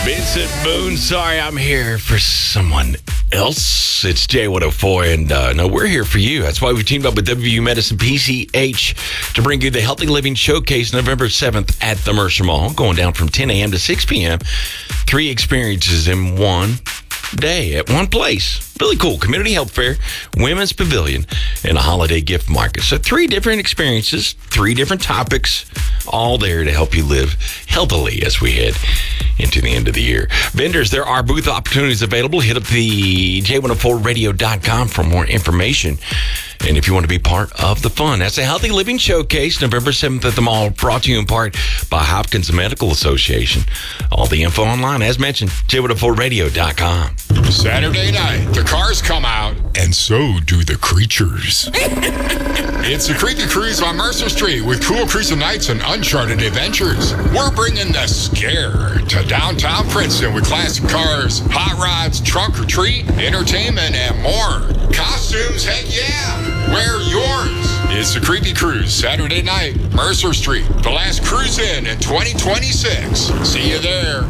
Vincent Boone, sorry I'm here for someone else. It's J104, and no, we're here for you. That's why we've teamed up with WVU Medicine PCH to bring you the Healthy Living Showcase November 7th at the Mercer Mall, going down from 10 a.m. to 6 p.m. 3 experiences in one day at one place. Really cool. Community health fair, women's pavilion, and a holiday gift market. So 3 different experiences, 3 different topics, all there to help you live healthily as we head into the end of the year. Vendors, there are booth opportunities available. Hit up the J104radio.com for more information. And if you want to be part of the fun, that's a Healthy Living Showcase, November 7th at the mall, brought to you in part by Hopkins Medical Association. All the info online, as mentioned, J104radio.com. Saturday night, the cars come out, and so do the creatures. It's the Creepy Cruise on Mercer Street with cool cruising nights and uncharted adventures. We're bringing the scare to downtown Princeton with classic cars, hot rods, trunk or treat, entertainment, and more. Costumes, heck yeah! Wear yours. It's the Creepy Cruise, Saturday night, Mercer Street. The last cruise in 2026. See you there.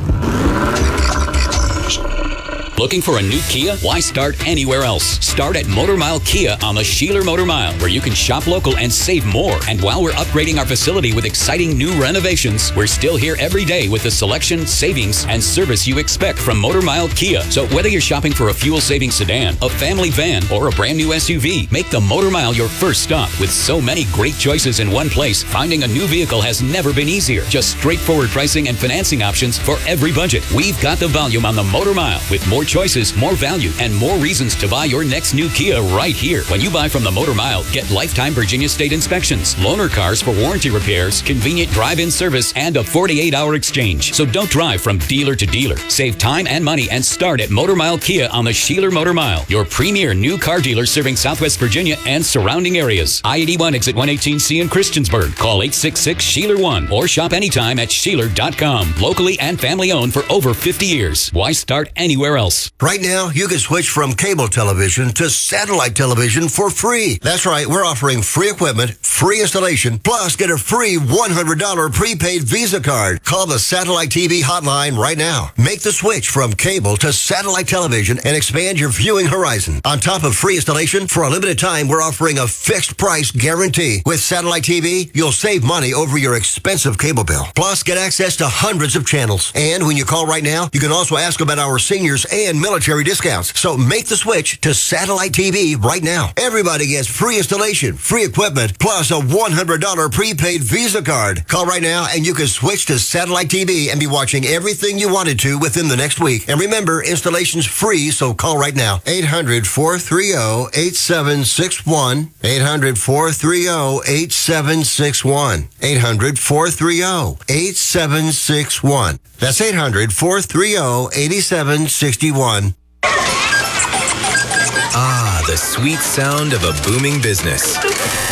Looking for a new Kia? Why start anywhere else? Start at Motor Mile Kia on the Sheeler Motor Mile, where you can shop local and save more. And while we're upgrading our facility with exciting new renovations, we're still here every day with the selection, savings, and service you expect from Motor Mile Kia. So whether you're shopping for a fuel-saving sedan, a family van, or a brand new SUV, make the Motor Mile your first stop. With so many great choices in one place, finding a new vehicle has never been easier. Just straightforward pricing and financing options for every budget. We've got the volume on the Motor Mile, with more choices, more value, and more reasons to buy your next new Kia right here. When you buy from the Motor Mile, get lifetime Virginia State inspections, loaner cars for warranty repairs, convenient drive-in service, and a 48-hour exchange. So don't drive from dealer to dealer. Save time and money and start at Motor Mile Kia on the Sheeler Motor Mile, your premier new car dealer serving Southwest Virginia and surrounding areas. I-81 exit 118C in Christiansburg. Call 866-SHEELER1 or shop anytime at Sheeler.com. Locally and family owned for over 50 years. Why start anywhere else? Right now, you can switch from cable television to satellite television for free. That's right, we're offering free equipment, free installation, plus get a free $100 prepaid Visa card. Call the Satellite TV hotline right now. Make the switch from cable to satellite television and expand your viewing horizon. On top of free installation, for a limited time, we're offering a fixed price guarantee. With Satellite TV, you'll save money over your expensive cable bill. Plus, get access to hundreds of channels. And when you call right now, you can also ask about our seniors and military discounts. So make the switch to Satellite TV right now. Everybody gets free installation, free equipment, plus a $100 prepaid Visa card. Call right now and you can switch to Satellite TV and be watching everything you wanted to within the next week. And remember, installation's free, so call right now. 800-430-8761. 800-430-8761. 800-430-8761. That's 800-430-8761. Ah, the sweet sound of a booming business.